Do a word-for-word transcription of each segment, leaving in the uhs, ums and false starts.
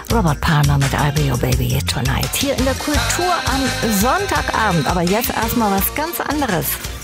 Robert Palmer mit I'll Be Your Baby Tonight. Hier in der Kultur am Sonntagabend. Aber jetzt erstmal was ganz anderes.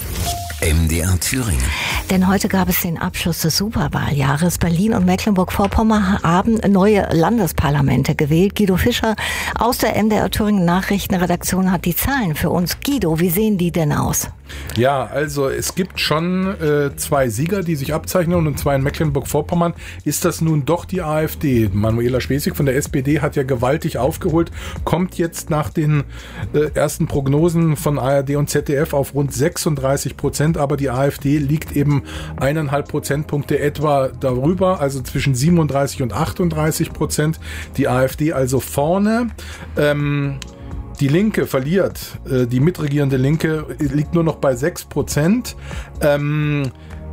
M D R Thüringen. Denn heute gab es den Abschluss des Superwahljahres. Berlin und Mecklenburg-Vorpommern haben neue Landesparlamente gewählt. Guido Fischer aus der M D R Thüringen Nachrichtenredaktion hat die Zahlen für uns. Guido, wie sehen die denn aus? Ja, also es gibt schon äh, zwei Sieger, die sich abzeichnen, und zwar in Mecklenburg-Vorpommern ist das nun doch die AfD. Manuela Schwesig von der S P D hat ja gewaltig aufgeholt, kommt jetzt nach den äh, ersten Prognosen von A R D und Z D F auf rund sechsunddreißig Prozent, aber die AfD liegt eben eineinhalb Prozentpunkte etwa darüber, also zwischen siebenunddreißig und achtunddreißig Prozent. Die AfD also vorne. Ähm, Die Linke verliert, äh, die mitregierende Linke liegt nur noch bei sechs Prozent. Ähm,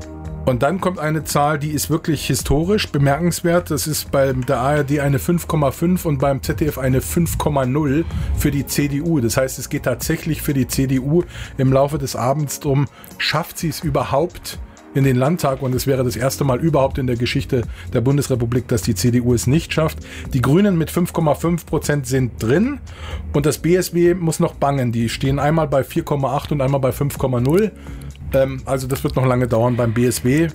und dann kommt eine Zahl, die ist wirklich historisch bemerkenswert. Das ist bei der A R D eine fünf Komma fünf und beim Z D F eine fünf Komma null für die C D U. Das heißt, es geht tatsächlich für die C D U im Laufe des Abends drum, schafft sie es überhaupt in den Landtag, und es wäre das erste Mal überhaupt in der Geschichte der Bundesrepublik, dass die C D U es nicht schafft. Die Grünen mit fünf Komma fünf Prozent sind drin und das B S W muss noch bangen. Die stehen einmal bei vier Komma acht und einmal bei fünf Komma null. Ähm, also das wird noch lange dauern beim B S W.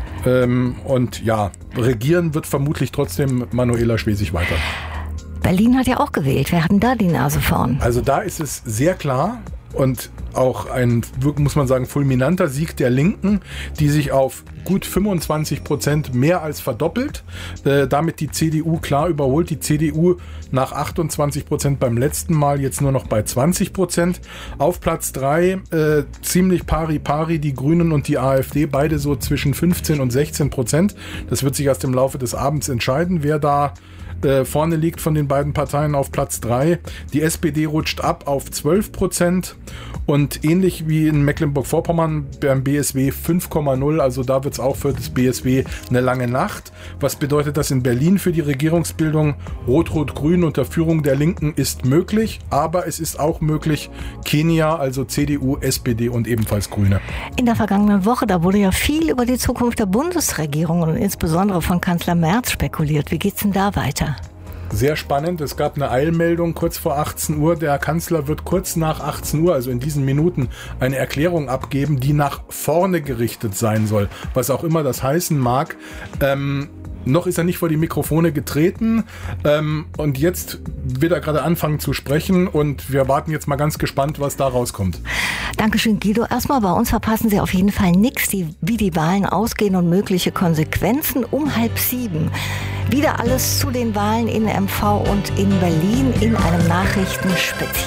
Ähm, und ja, regieren wird vermutlich trotzdem Manuela Schwesig weiter. Berlin hat ja auch gewählt. Wer hat denn da die Nase vorn? Also da ist es sehr klar. Und auch ein, muss man sagen, fulminanter Sieg der Linken, die sich auf gut fünfundzwanzig Prozent mehr als verdoppelt. Äh, damit die C D U klar überholt. Die C D U nach achtundzwanzig Prozent beim letzten Mal jetzt nur noch bei zwanzig Prozent. Auf Platz drei äh, ziemlich pari pari die Grünen und die AfD, beide so zwischen fünfzehn und sechzehn Prozent. Das wird sich erst im Laufe des Abends entscheiden, wer da Äh, vorne liegt von den beiden Parteien auf Platz drei. Die S P D rutscht ab auf zwölf Prozent und ähnlich wie in Mecklenburg-Vorpommern beim B S W fünf Komma null, also da wird es auch für das B S W eine lange Nacht. Was bedeutet das in Berlin für die Regierungsbildung? Rot-Rot-Grün unter Führung der Linken ist möglich, aber es ist auch möglich Kenia, also C D U, S P D und ebenfalls Grüne. In der vergangenen Woche, da wurde ja viel über die Zukunft der Bundesregierung und insbesondere von Kanzler Merz spekuliert. Wie geht's denn da weiter? Sehr spannend. Es gab eine Eilmeldung kurz vor achtzehn Uhr. Der Kanzler wird kurz nach achtzehn Uhr, also in diesen Minuten, eine Erklärung abgeben, die nach vorne gerichtet sein soll. Was auch immer das heißen mag. Ähm, noch ist er nicht vor die Mikrofone getreten. Ähm, und jetzt wird er gerade anfangen zu sprechen. Und wir warten jetzt mal ganz gespannt, was da rauskommt. Dankeschön, Guido. Erstmal, bei uns verpassen Sie auf jeden Fall nichts, die, wie die Wahlen ausgehen und mögliche Konsequenzen. Um halb sieben. Wieder alles zu den Wahlen in M V und in Berlin in einem Nachrichtenspezial.